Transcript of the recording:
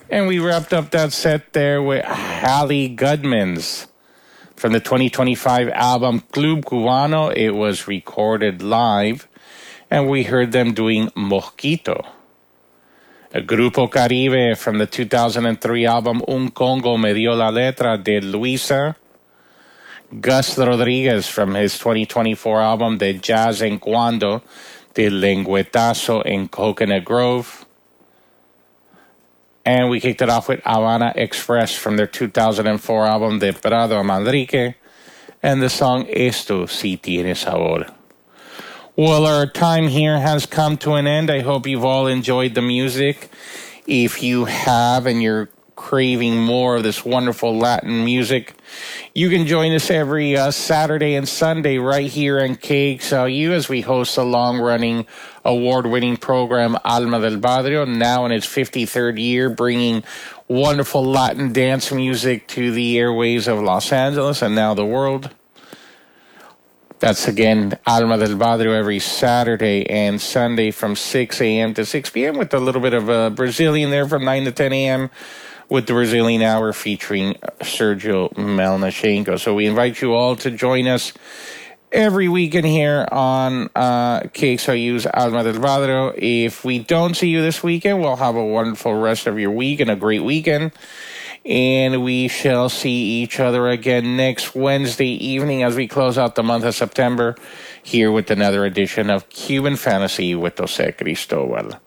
And we wrapped up that set there with Hallie Goodman's from the 2025 album Club Cubano. It was recorded live, and we heard them doing Mosquito. A Grupo Caribe from the 2003 album Un Congo Me Dio la Letra de Luisa. Gus Rodriguez from his 2024 album De Jazz en Cuando de Lengüetazo en Coconut Grove. And we kicked it off with Havana Express from their 2004 album De Prado a Manrique, and the song Esto Si Tiene Sabor. Well, our time here has come to an end. I hope you've all enjoyed the music. If you have and you're craving more of this wonderful Latin music, you can join us every Saturday and Sunday right here on KXLU as we host a long-running, award-winning program, Alma del Barrio, now in its 53rd year, bringing wonderful Latin dance music to the airways of Los Angeles and now the world. That's, again, Alma del Barrio every Saturday and Sunday from 6 a.m. to 6 p.m. with a little bit of Brazilian there from 9 to 10 a.m. with the Brazilian Hour featuring Sergio Melnichenko. So we invite you all to join us every weekend here on KXLU's Alma del Barrio. If we don't see you this weekend, we'll have a wonderful rest of your week and a great weekend. And we shall see each other again next Wednesday evening as we close out the month of September here with another edition of Cuban Fantasy with Jose Cristobal.